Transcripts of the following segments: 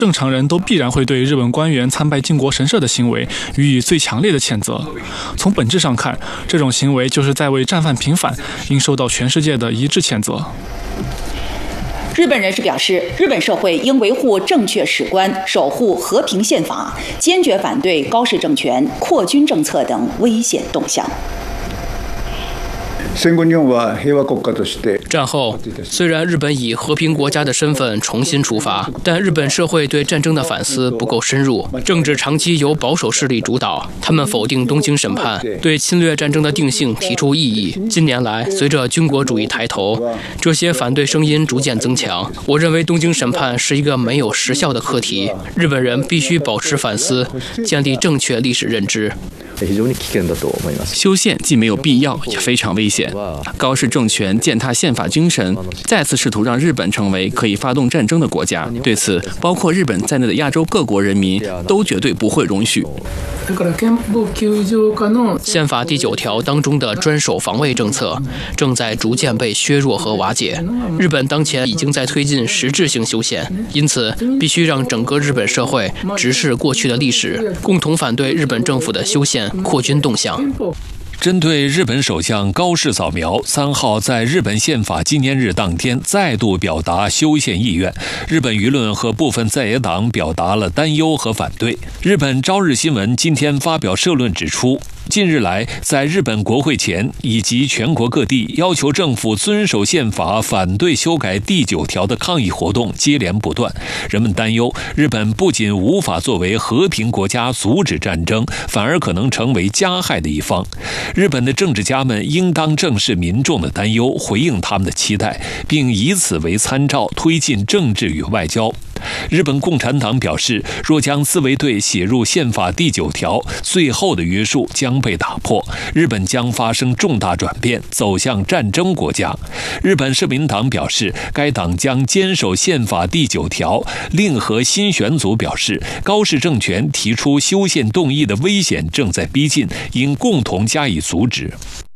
正常人都必然会对日本官员参拜靖国神社的行为予以最强烈的谴责。从本质上看，这种行为就是在为战犯平反，应受到全世界的一致谴责。 日本人士表示，日本社会应维护正确史观，守护和平宪法，坚决反对高市政权扩军政策等危险动向。 战后，虽然日本以和平国家的身份重新出发，但日本社会对战争的反思不够深入，政治长期由保守势力主导。他们否定东京审判，对侵略战争的定性提出异议。近年来，随着军国主义抬头，这些反对声音逐渐增强。我认为东京审判是一个没有时效的课题，日本人必须保持反思，建立正确历史认知。 修宪既没有必要，也非常危险。高市政权践踏宪法精神，再次试图让日本成为可以发动战争的国家。对此，包括日本在内的亚洲各国人民都绝对不会容许。 宪法第9条当中的专守防卫政策正在逐渐被削弱和瓦解。日本当前已经在推进实质性修宪，因此必须让整个日本社会直视过去的历史，共同反对日本政府的修宪扩军动向。 针对日本首相高市早苗3号在日本宪法纪念日当天再度表达修宪意愿，日本舆论和部分在野党表达了担忧和反对。日本朝日新闻今天发表社论指出，近日来，在日本国会前以及全国各地要求政府遵守宪法、反对修改第9条的抗议活动接连不断。人们担忧，日本不仅无法作为和平国家阻止战争，反而可能成为加害的一方。日本的政治家们应当正视民众的担忧，回应他们的期待，并以此为参照推进政治与外交。日本共产党表示，若将自卫队写入宪法第9条，最后的约束将被打破，日本将发生重大转变，走向战争国家。日本社民党表示，该党将坚守宪法第9条。令和新选组表示，高市政权提出修宪动议的危险正在逼近，应共同加以阻止。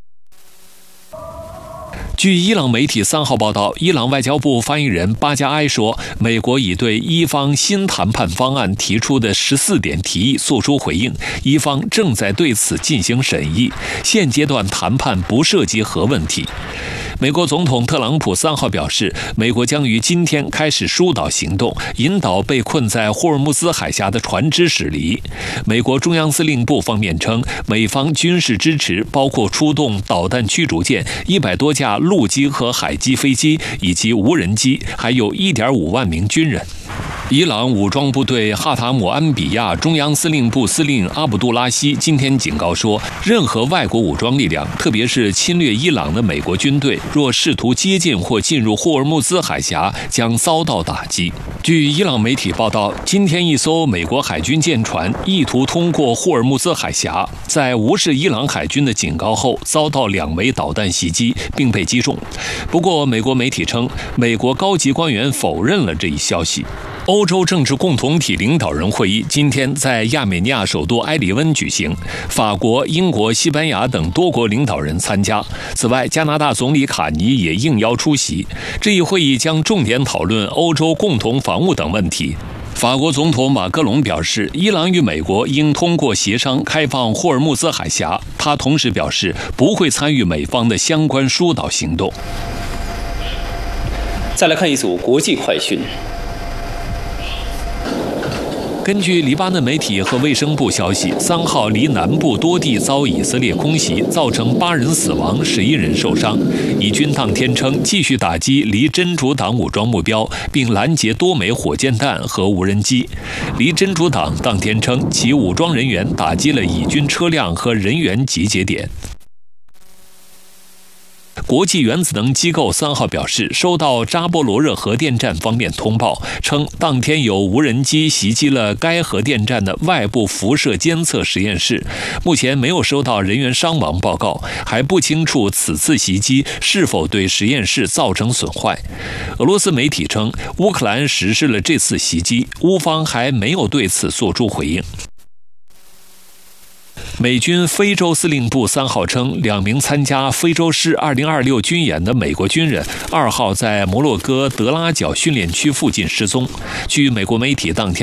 据伊朗媒体3号报道，伊朗外交部发言人巴加埃说，美国已对伊方新谈判方案提出的14点提议作出回应，伊方正在对此进行审议，现阶段谈判不涉及核问题。美国总统特朗普3号表示，美国将于今天开始疏导行动，引导被困在霍尔木兹海峡的船只驶离。美国中央司令部方面称，美方军事支持包括出动导弹驱逐舰、100多架陆基和海基飞机以及无人机，还有1.5万名军人。伊朗武装部队哈塔姆安比亚中央司令部司令阿卜杜拉希今天警告说，任何外国武装力量，特别是侵略伊朗的美国军队，若试图接近或进入霍尔木兹海峡，将遭到打击。据伊朗媒体报道，今天一艘美国海军舰船意图通过霍尔木兹海峡，在无视伊朗海军的警告后，遭到2枚导弹袭击，并被击中。不过，美国媒体称，美国高级官员否认了这一消息。欧洲政治共同体领导人会议今天在亚美尼亚首都埃里温举行，法国、英国、西班牙等多国领导人参加。此外，加拿大总理卡尼也应邀出席。这一会议将重点讨论欧洲共同防务等问题。法国总统马克龙表示，伊朗与美国应通过协商开放霍尔木兹海峡。他同时表示，不会参与美方的相关疏导行动。 再来看一组国际快讯。 根据黎巴嫩媒体和卫生部消息，3号黎南部多地遭以色列空袭，造成8人死亡，11人受伤。以军当天称继续打击黎真主党武装目标，并拦截多枚火箭弹和无人机。黎真主党当天称，其武装人员打击了以军车辆和人员集结点。国际原子能机构3号表示，收到扎波罗热核电站方面通报，称当天有无人机袭击了该核电站的外部辐射监测实验室。目前没有收到人员伤亡报告，还不清楚此次袭击是否对实验室造成损坏。俄罗斯媒体称，乌克兰实施了这次袭击，乌方还没有对此作出回应。美军非洲司令部3号称，2名参加非洲狮2026军演的美国军人2号在摩洛哥德拉角训练区附近失踪。据美国媒体当天